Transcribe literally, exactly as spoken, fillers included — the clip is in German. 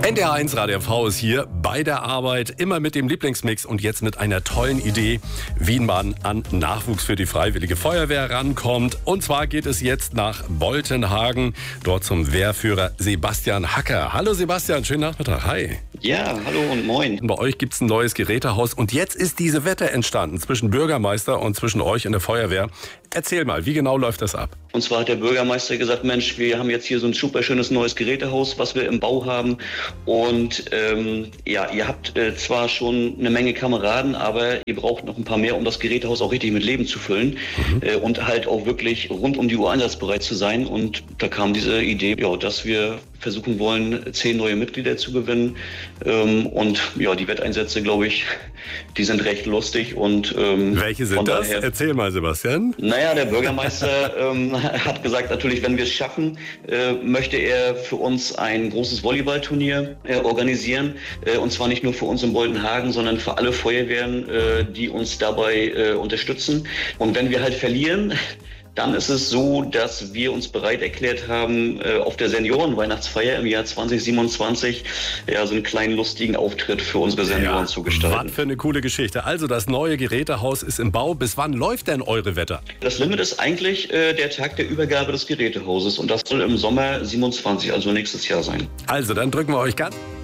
N D R eins Radio M V ist hier bei der Arbeit, immer mit dem Lieblingsmix und jetzt mit einer tollen Idee, wie man an Nachwuchs für die Freiwillige Feuerwehr rankommt. Und zwar geht es jetzt nach Boltenhagen, dort zum Wehrführer Sebastian Hacker. Hallo Sebastian, schönen Nachmittag. Hi. Ja, hallo und moin. Bei euch gibt es ein neues Gerätehaus und jetzt ist diese Wette entstanden zwischen Bürgermeister und zwischen euch und der Feuerwehr. Erzähl mal, wie genau läuft das ab? Und zwar hat der Bürgermeister gesagt, Mensch, wir haben jetzt hier so ein super schönes neues Gerätehaus, was wir im Bau haben. Und ähm, ja, ihr habt äh, zwar schon eine Menge Kameraden, aber ihr braucht noch ein paar mehr, um das Gerätehaus auch richtig mit Leben zu füllen. Mhm. Äh, und halt auch wirklich rund um die Uhr einsatzbereit zu sein. Und da kam diese Idee, ja, dass wir versuchen wollen, zehn neue Mitglieder zu gewinnen. Ähm, und ja, die Wetteinsätze, glaube ich, die sind recht lustig. Und ähm, welche sind das? Daher, Erzähl mal, Sebastian. Naja, der Bürgermeister ähm, hat gesagt, natürlich, wenn wir es schaffen, äh, möchte er für uns ein großes Volleyballturnier äh, organisieren. Äh, und zwar nicht nur für uns in Boltenhagen, sondern für alle Feuerwehren, äh, die uns dabei äh, unterstützen. Und wenn wir halt verlieren, dann ist es so, dass wir uns bereit erklärt haben, auf der Senioren-Weihnachtsfeier im Jahr zwanzig siebenundzwanzig ja, so einen kleinen lustigen Auftritt für unsere Senioren ja, zu gestalten. Was für eine coole Geschichte. Also das neue Gerätehaus ist im Bau. Bis wann läuft denn eure Wette? Das Limit ist eigentlich äh, der Tag der Übergabe des Gerätehauses und das soll im Sommer siebenundzwanzig, also nächstes Jahr sein. Also dann drücken wir euch ganz